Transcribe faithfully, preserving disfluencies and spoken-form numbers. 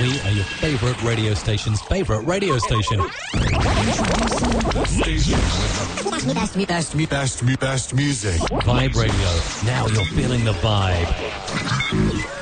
We are your favourite radio station's favourite radio station. Station with the best, me, best, me, best, me, best music. Vibe Radio. Now you're feeling the vibe.